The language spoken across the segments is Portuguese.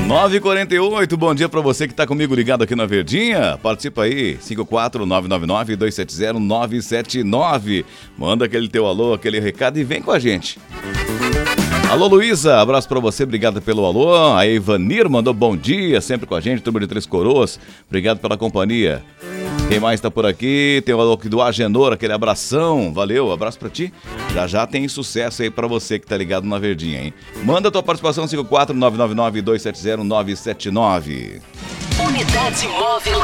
9h48, bom dia pra você que tá comigo ligado aqui na Verdinha. Participa aí, 54999-270-979. Manda aquele teu alô, aquele recado e vem com a gente. Alô, Luísa, abraço pra você, obrigado pelo alô. A Ivanir mandou bom dia, sempre com a gente, turma de Três Coroas. Obrigado pela companhia. Quem mais tá por aqui? Tem o alô aqui do Agenor, aquele abração. Valeu, abraço pra ti. Já tem sucesso aí pra você que tá ligado na Verdinha, hein? Manda tua participação, 54999-270-979. Unidade móvel.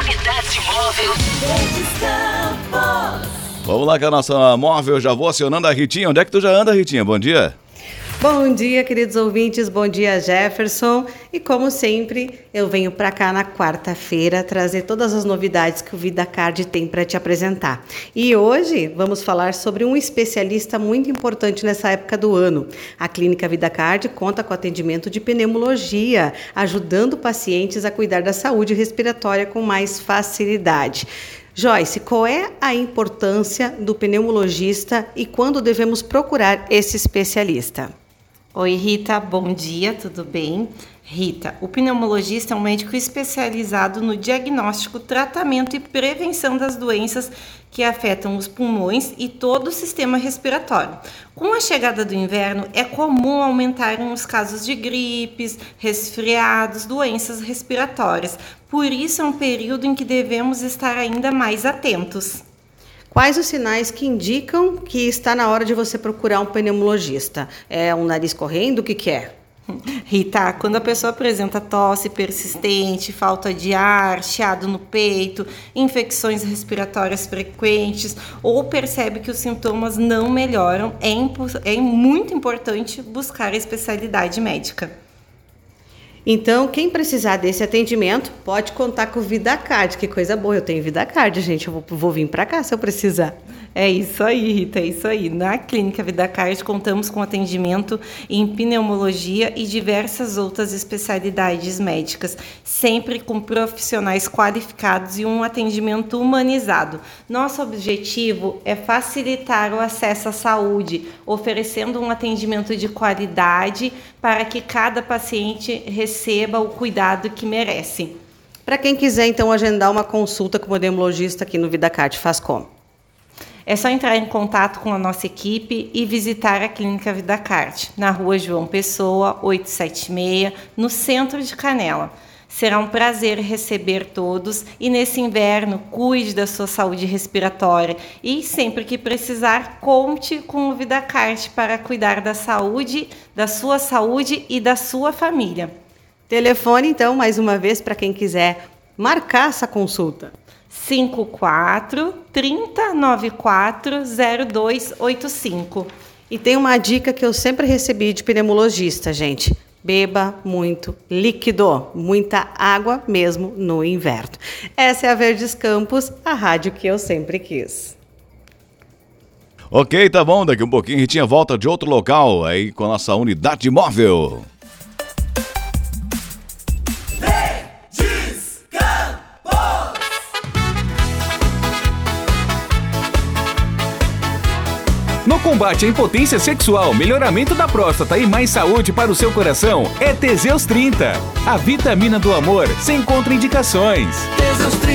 Vamos lá com a nossa móvel, já vou acionando a Ritinha. Onde é que tu já anda, Ritinha? Bom dia. Bom dia, queridos ouvintes, bom dia, Jefferson. E como sempre, eu venho para cá na quarta-feira trazer todas as novidades que o VidaCard tem para te apresentar. E hoje vamos falar sobre um especialista muito importante nessa época do ano. A Clínica VidaCard conta com atendimento de pneumologia, ajudando pacientes a cuidar da saúde respiratória com mais facilidade. Joyce, qual é a importância do pneumologista e quando devemos procurar esse especialista? Oi, Rita, bom dia, tudo bem? Rita, o pneumologista é um médico especializado no diagnóstico, tratamento e prevenção das doenças que afetam os pulmões e todo o sistema respiratório. Com a chegada do inverno, é comum aumentarem os casos de gripes, resfriados, doenças respiratórias. Por isso é um período em que devemos estar ainda mais atentos. Quais os sinais que indicam que está na hora de você procurar um pneumologista? É um nariz correndo? O que é? Rita, quando a pessoa apresenta tosse persistente, falta de ar, chiado no peito, infecções respiratórias frequentes ou percebe que os sintomas não melhoram, é muito importante buscar a especialidade médica. Então, quem precisar desse atendimento, pode contar com o VidaCard. Que coisa boa, eu tenho VidaCard, gente. Eu vou vir para cá se eu precisar. É isso aí, Rita, é isso aí. Na Clínica VidaCard contamos com atendimento em pneumologia e diversas outras especialidades médicas, sempre com profissionais qualificados e um atendimento humanizado. Nosso objetivo é facilitar o acesso à saúde, oferecendo um atendimento de qualidade para que cada paciente receba o cuidado que merece. Para quem quiser, então, agendar uma consulta com o pneumologista aqui no VidaCard, faz como? É só entrar em contato com a nossa equipe e visitar a Clínica VidaCard, na Rua João Pessoa, 876, no centro de Canela. Será um prazer receber todos e nesse inverno cuide da sua saúde respiratória e sempre que precisar, conte com o VidaCard para cuidar da saúde e da sua família. Telefone, então, mais uma vez, para quem quiser marcar essa consulta. 54-3094-0285. E tem uma dica que eu sempre recebi de pneumologista, gente. Beba muito líquido, muita água mesmo no inverno. Essa é a Verdes Campos, a rádio que eu sempre quis. Ok, tá bom, daqui um pouquinho a Ritinha volta de outro local aí com a nossa unidade móvel. No combate à impotência sexual, melhoramento da próstata e mais saúde para o seu coração, é Teseus 30. A vitamina do amor sem contraindicações. Teseus 30.